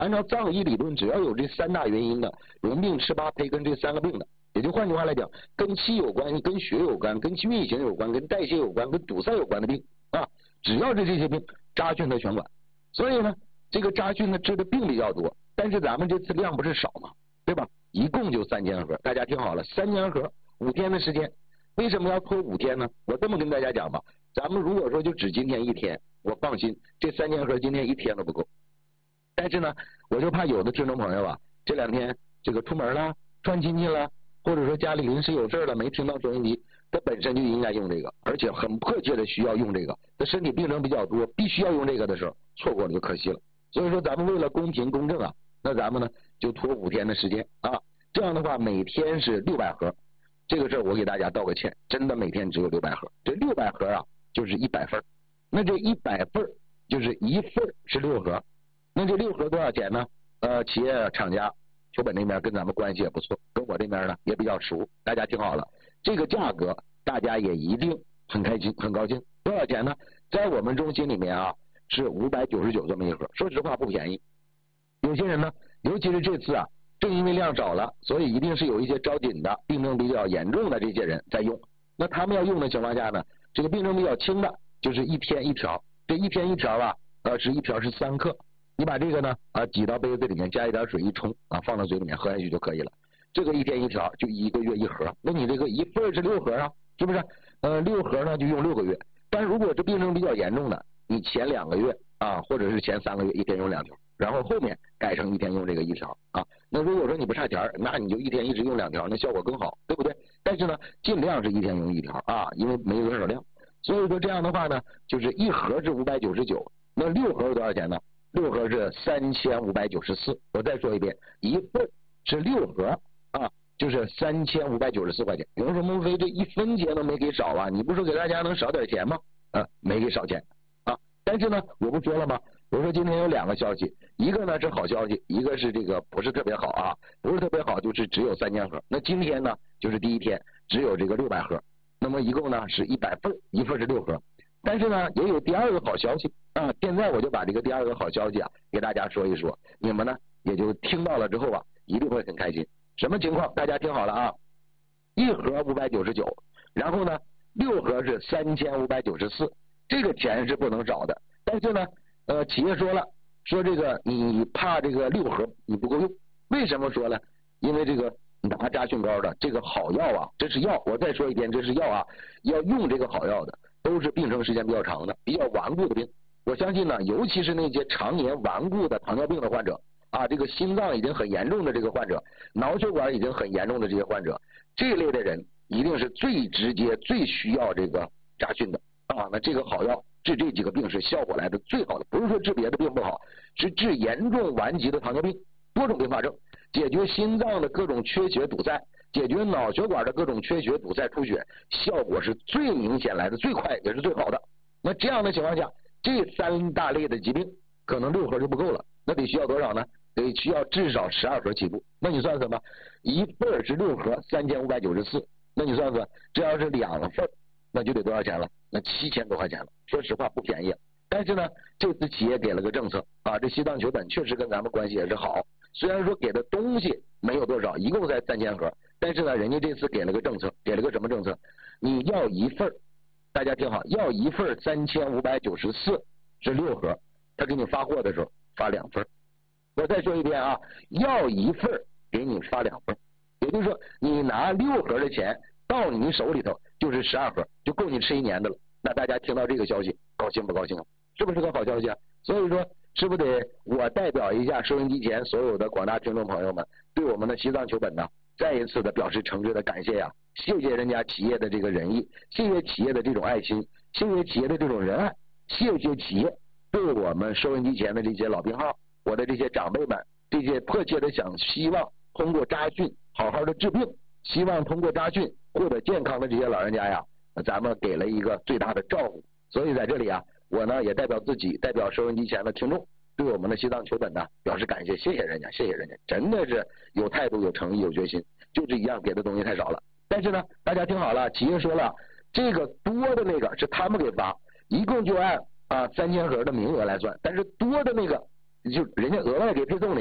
按照藏医理论，只要有这3大原因的溶病、吃巴、培根这3个病的，也就换句话来讲，跟气有关、跟血有关、跟运行有关、跟代谢有关、跟堵塞有关的病啊，只要是这些病，扎菌它全管。所以呢，这个扎菌呢治的病比较多，但是咱们这次量不是少嘛，对吧？一共就3000盒，大家听好了，3000盒，5天的时间。为什么要拖5天呢？我这么跟大家讲吧，咱们如果说就只今天1天，我放心，这3000盒今天1天都不够。但是呢，我就怕有的听众朋友啊，这2天这个出门了、串亲戚了，或者说家里临时有事了，没听到收音机，他本身就应该用这个，而且很迫切的需要用这个，他身体病症比较多，必须要用这个的时候，错过了就可惜了。所以说咱们为了公平公正啊，那咱们呢就拖5天的时间啊，这样的话每天是600盒。这个事儿我给大家道个歉，真的每天只有600盒，这600盒啊就是100份，那这100份就是1份是6盒，那这6盒多少钱呢？企业厂家球本那边跟咱们关系也不错，跟我这边呢也比较熟，大家听好了，这个价格大家也一定很开心很高兴。多少钱呢？在我们中心里面啊是599这么一盒，说实话不便宜。有些人呢，尤其是这次啊，正因为量少了，所以一定是有一些着紧的、病症比较严重的这些人在用。那他们要用的情况下呢，这个病症比较轻的，就是1天1条。这1天1条啊，是1条是3克。你把这个呢挤到杯子里面，加一点水一冲啊，放到嘴里面喝下去就可以了。这个1天1条就1个月1盒。那你这个1份是6盒啊，是不是？6盒呢就用6个月。但如果这病症比较严重的，你前2个月啊，或者是前3个月1天用2条。然后后面改成1天用这个1条啊，那如果说你不差钱，那你就1天一直用2条，那效果更好，对不对？但是呢，尽量是1天用1条啊，因为没有多少量，所以说这样的话呢，就是1盒是599，那6盒是多少钱呢？6盒是3594。我再说一遍，1份是6盒啊，就是3594块钱。有人说孟非这1分钱都没给少啊，你不说给大家能少点钱吗？没给少钱啊，但是呢，我不说了吗？我说今天有2个消息，一个呢是好消息，一个是这个不是特别好啊，不是特别好就是只有3000盒。那今天呢就是第1天只有这个600盒，那么一共呢是100份，1份是6盒。但是呢也有第2个好消息啊，现在我就把这个第2个好消息啊给大家说一说，你们呢也就听到了之后啊一定会很开心。什么情况？大家听好了啊，1盒599，然后呢6盒是3594，这个钱是不能少的。但是呢企业说了，说这个你怕这个6盒你不够用，为什么说呢？因为这个拿扎菌膏的这个好药啊，这是药，我再说一遍，这是药啊，要用这个好药的都是病程时间比较长的、比较顽固的病。我相信呢，尤其是那些常年顽固的糖尿病的患者啊，这个心脏已经很严重的这个患者，脑血管已经很严重的这些患者，这类的人一定是最直接、最需要这个扎菌的啊。那这个好药治这几个病是效果来的最好的，不是说治别的病不好，是治严重顽疾的糖尿病、多种并发症，解决心脏的各种缺血堵塞，解决脑血管的各种缺血堵塞出血，效果是最明显来的、最快也是最好的。那这样的情况下，这3大类的疾病可能6盒就不够了，那得需要多少呢？得需要至少12盒起步。那你算算吧，1份是6盒，3594，那你算算，这要是2份，那就得多少钱了？那7000多块钱了。说实话不便宜。但是呢，这次企业给了个政策啊，这西藏球本确实跟咱们关系也是好，虽然说给的东西没有多少，一共才3000盒，但是呢，人家这次给了个政策，给了个什么政策？你要1份，大家听好，要1份3594是6盒，他给你发货的时候发2份。我再说一遍啊，要1份给你发2份，也就是说你拿6盒的钱到你手里头就是12盒，就够你吃1年的了。那大家听到这个消息高兴不高兴啊？是不是个好消息啊？所以说是不是得我代表一下收音机前所有的广大听众朋友们，对我们的西藏球本呢再一次的表示诚挚的感谢呀！谢谢人家企业的这个仁义，谢谢企业的这种爱心，谢谢企业的这种仁爱，谢谢企业对我们收音机前的这些老病号，我的这些长辈们，这些迫切的希望通过扎菌好好的治病，希望通过扎菌获得健康的这些老人家呀，咱们给了一个最大的照顾。所以在这里啊，我呢也代表自己，代表收音机前的听众，对我们的西藏球本呢表示感谢，谢谢人家，谢谢人家，真的是有态度、有诚意、有决心，就这一样，别的东西太少了。但是呢，大家听好了，企业说了，这个多的那个是他们给发，一共就按3000盒的名额来算，但是多的那个就人家额外给配送的。